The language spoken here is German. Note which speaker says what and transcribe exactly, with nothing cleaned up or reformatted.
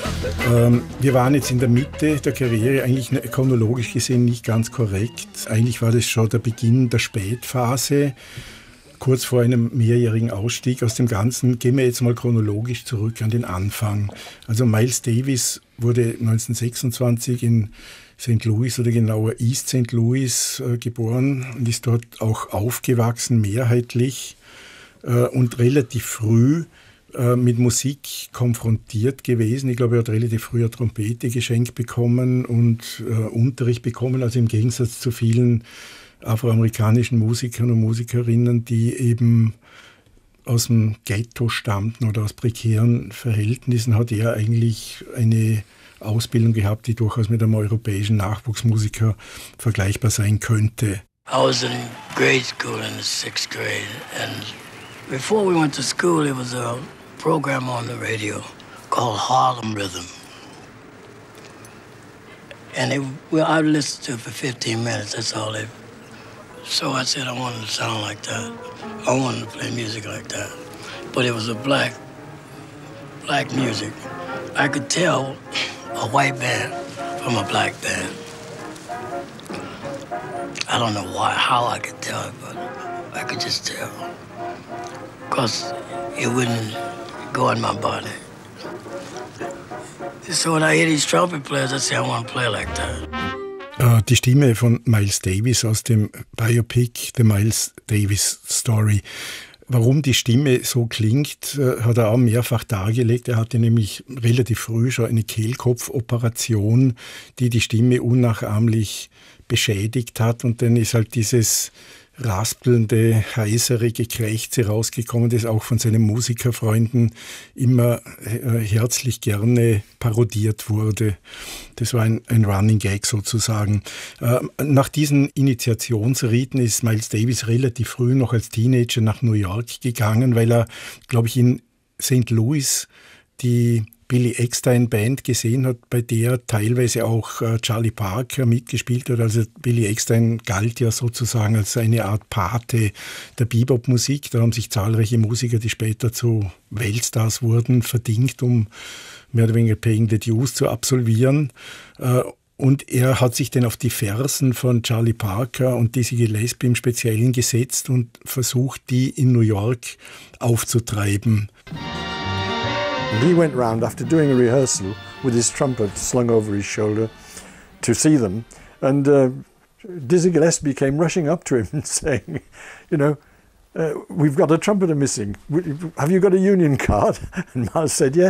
Speaker 1: Ähm, wir waren jetzt in der Mitte der Karriere, eigentlich chronologisch gesehen nicht ganz korrekt. Eigentlich war das schon der Beginn der Spätphase, kurz vor einem mehrjährigen Ausstieg aus dem Ganzen. Gehen wir jetzt mal chronologisch zurück an den Anfang. Also Miles Davis wurde neunzehnhundertsechsundzwanzig in Sankt Louis oder genauer East Sankt Louis äh, geboren und ist dort auch aufgewachsen, mehrheitlich äh, und relativ früh äh, mit Musik konfrontiert gewesen. Ich glaube, er hat relativ früh eine Trompete geschenkt bekommen und äh, Unterricht bekommen, also im Gegensatz zu vielen afroamerikanischen Musikern und Musikerinnen, die eben aus dem Ghetto stammten oder aus prekären Verhältnissen, hat er eigentlich eine Ausbildung gehabt, die durchaus mit einem europäischen Nachwuchsmusiker vergleichbar sein könnte.
Speaker 2: I was in grade school in the sixth grade, and before we went to school, there was a program on the radio called Harlem Rhythm. And it, well, I listened to it for fifteen minutes, that's all it. So I said I wanted to sound like that. I wanted to play music like that. But it was a black, black music. I could tell a white band from a black band. I don't know why, how I could tell it, but I could just tell. Because it wouldn't go in my body. So when I hear these trumpet players, I say, I want to play like that.
Speaker 1: Die Stimme von Miles Davis aus dem Biopic The Miles Davis Story. Warum die Stimme so klingt, hat er auch mehrfach dargelegt. Er hatte nämlich relativ früh schon eine Kehlkopfoperation, die die Stimme unnachahmlich beschädigt hat. Und dann ist halt dieses raspelnde, heisere Gekrächze rausgekommen, das auch von seinen Musikerfreunden immer äh, herzlich gerne parodiert wurde. Das war ein, ein Running Gag sozusagen. Äh, nach diesen Initiationsriten ist Miles Davis relativ früh noch als Teenager nach New York gegangen, weil er, glaube ich, in Sankt Louis die Billy Eckstine Band gesehen hat, bei der teilweise auch äh, Charlie Parker mitgespielt hat. Also Billy Eckstine galt ja sozusagen als eine Art Pate der Bebop-Musik. Da haben sich zahlreiche Musiker, die später zu Weltstars wurden, verdingt, um mehr oder weniger Paying the Dues zu absolvieren. Äh, und er hat sich dann auf die Fersen von Charlie Parker und Dizzy Gillespie im Speziellen gesetzt und versucht, die in New York aufzutreiben.
Speaker 3: And he went round after doing a rehearsal with his trumpet slung over his shoulder to see them. And uh, Dizzy Gillespie came rushing up to him and saying, you know, uh, we've got a trumpeter missing. Have you got a union card? And Miles said, yes.